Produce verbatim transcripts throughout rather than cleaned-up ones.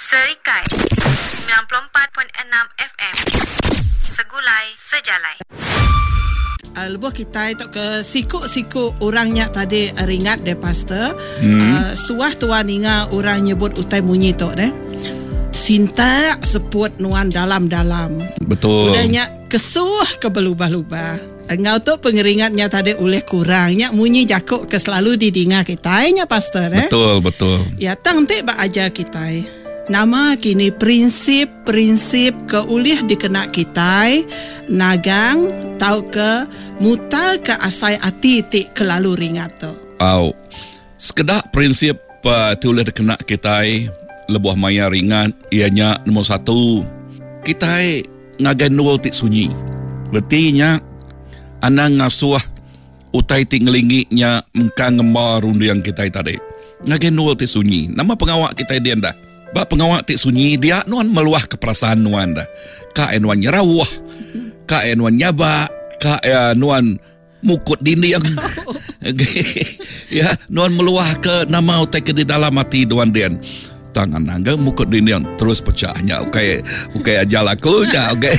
Serikai sembilan puluh empat perpuluhan enam F M. Segulai Sejalai. Uh, lebuh kita itu ke siku-siku orangnya tadi ringat deh pastor. Hmm. Uh, suah tuan inga orang nyebut utai munyi tu deh. Sinta seput nuan dalam-dalam. Betul. Udahnya kesuh ke belubah-lubah. Engau tu pengeringatnya tadi oleh kurangnya munyi jakuk ke selalu didinga kita nya pastor eh. Betul, betul. Ya tang te ba aja kita. Nama kini prinsip-prinsip keulih dikena kita nagang tau ke muta ke asai ati ti kelalu ringat tu. Au. Sekedak prinsip uh, tulis dikena kita lebuh maya ringan ianya nombor satu. Kita ngagan nual ti sunyi. Berarti anang ngasuh utai ti ngelinginya engkang ngemar undiang kita tadi. Ngagan nual ti sunyi. Nama pengawak kita dia dah. Ba pengawak ti sunyi dia nuan meluah ke perasaan nuan dah. Ka nuan nyerawah. Ka nuan nyaba, ka nuan mukut dinding. Ya, nuan meluah ke nama utai ke di dalam hati nuan dian. Tangan nangga mukut dinding terus pecahnya. Okey, okey ajal aku dah. Okey.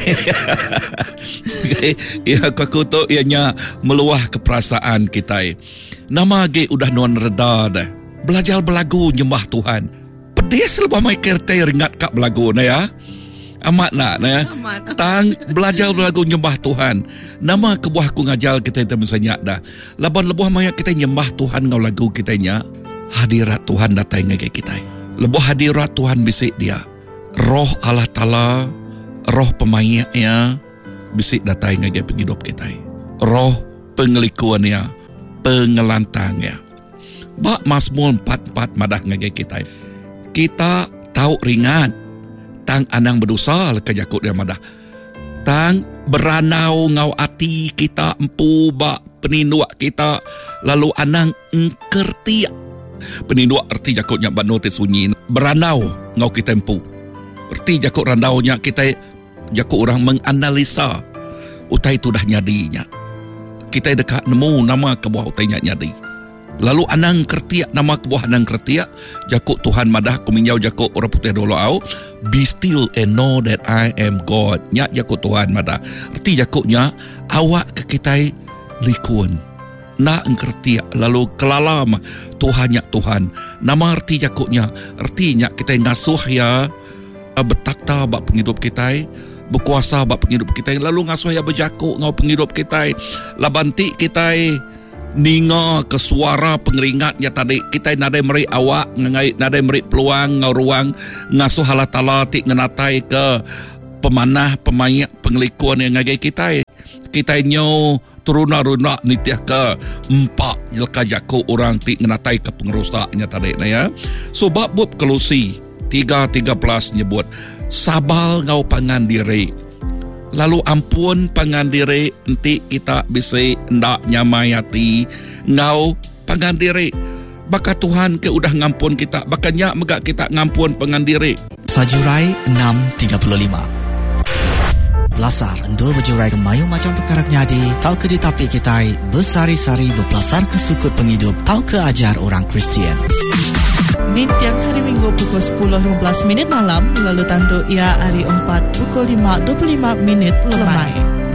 Ya aku tu ianya meluah ke perasaan kita. Nama ge udah nuan reda dah. Belajar berlagu nyembah Tuhan. Pedis lebih mai kereta ringat kak berlagu na ya. Amat nak na ya. Tang belajar berlagu nyembah Tuhan. Nama kebuahku ngajal kita itu misalnya dah. Laban lebuh mai kita nyembah Tuhan ngau lagu kita nya. Hadirat Tuhan datang ke kita. Lebuh hadirat Tuhan bisik dia. Roh Allah Ta'ala, roh pemainnya bisik datang ke hidup kita. Roh pengelikuannya, pengelantangnya. Bak Mazmur empat puluh empat madah ngage kita. Kita tahu ringan tang anang berdosa ke jakut dia madah. Tang beranau ngau ati kita empu bak peninduak kita lalu anang engkertiak. Peninduak erti jakutnya banu te sunyi beranau ngau kita empu. Erti jakut randaunya kita jakut orang menganalisa utai tu dah nyadinya. Kita dekat nemu nama kebuah utainya nyadi. Lalu anang kertiak nama kebuah anang kertiak jakuk Tuhan madah kuminyau jakuk orang putih dulu au be still and know that I am God. Nya jakuk Tuhan madah. Erti jakuknya awak ke kita likun. Na engkertiak lalu kelalam Tuhan nya Tuhan. Nama erti jakuknya ertinya kita ngasuh ya betakta bak penghidup kita. Berkuasa bak penghidup kita. Lalu ngasuh ya berjakuk ngau penghidup kita. Labanti kita ninga ke suara pengeringatnya tadi kita nadai meri awak ngai nadai meri peluang ngau ruang ngasuh Allah Ta'ala ti ngenatai ke pemanah pemayak pengelikuan yang ngagai kita kita nyo turuna-runa nitiah ke empat jelka jaku orang ti ngenatai ke pengerusaknya tadi na ya. Sebab bab Kolose tiga tiga belas nyebut sabal ngau pangan diri. Lalu ampun pangan diri nanti kita bisa ndak nyamayati ngau pangan diri. Baka Tuhan ke udah ngampun kita. Bakanya megak kita ngampun pangan diri. Sajurai enam tiga puluh lima. Belasar endul berjurai kemayu macam perkara nyadi. Tau ke di tapi kita bersari-sari berpelasar ke sukut penghidup. Tau ke ajar orang Kristian. Di tiang hari Minggu pukul sepuluh lima belas minit malam, lalu tanduk ia hari empat pukul lima dua puluh lima minit lemai.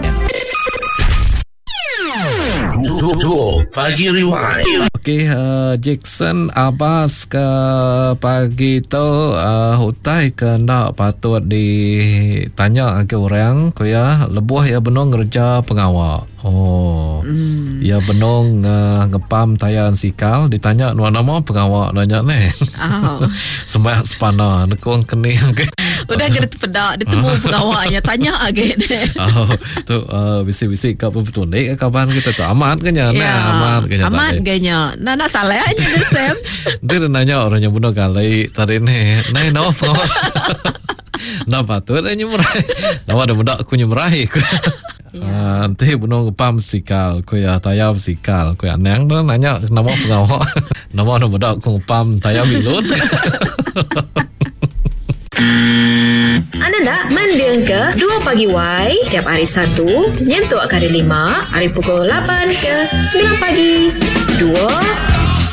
Pagi Rewind. Okey, uh, Jackson Abbas ke pagi tu uh, hutai ke nak patut ditanya ke orang ko ya lebuh ya benong kerja pengawal. Oh. Mm. Ya benong uh, ngepam tayan sikal ditanya nama pengawal nanya ni. Oh. Semak sepana nekong kening. Udah kena terpedak dia temu pengawalnya tanya agak deh. Oh, tu uh, bisik-bisik kat betul ni kapan kita tu amat ke nya? Ya, amat ke nya. Amat ke nya. Nah, nak salah aja ni Sam. Dia nanya orang yang bunuh kali tadi ni. Nai no pengawal. Nah patut dia nyemrai. Nama ada budak aku nyemrai. Ah, nanti bunuh ngepam sikal, ko ya tayab sikal, ko ya nang tu nanya nama pengawal. Nama ada budak aku ngepam tayab bilut. Anda nak mendiang ke dua pagi Y tiap hari Sabtu nyentuk ke hari lima hari pukul lapan ke sembilan pagi. Dua